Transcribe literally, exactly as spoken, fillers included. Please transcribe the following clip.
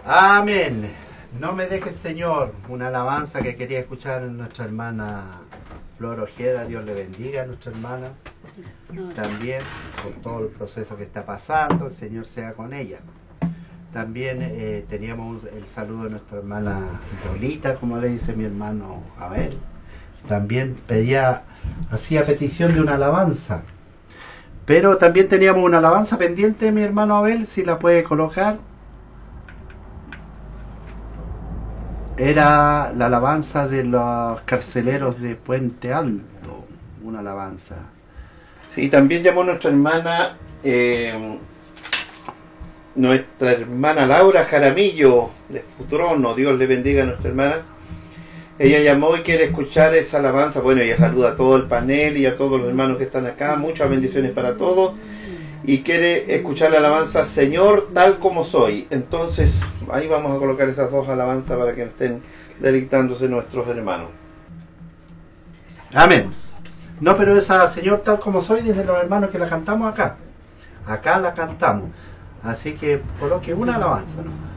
Amén. No me dejes, Señor, una alabanza que quería escuchar en nuestra hermana Flor Ojeda. Dios le bendiga a nuestra hermana. También por todo el proceso que está pasando, el Señor sea con ella. También eh, teníamos el saludo de nuestra hermana Rolita, como le dice mi hermano Abel. También pedía, hacía petición de una alabanza. Pero también teníamos una alabanza pendiente, mi hermano Abel, si la puede colocar. Era la alabanza de los carceleros de Puente Alto, una alabanza. Sí, también llamó nuestra hermana, eh, nuestra hermana Laura Jaramillo de Futrono. Dios le bendiga a nuestra hermana. Ella llamó y quiere escuchar esa alabanza. Bueno, ella saluda a todo el panel y a todos los hermanos que están acá. Muchas bendiciones para todos. Y quiere escuchar la alabanza Señor tal como soy. Entonces, ahí vamos a colocar esas dos alabanzas para que estén deleitándose nuestros hermanos. Amén. No, pero esa Señor tal como soy, desde los hermanos que la cantamos acá. Acá la cantamos. Así que coloque una alabanza, ¿no?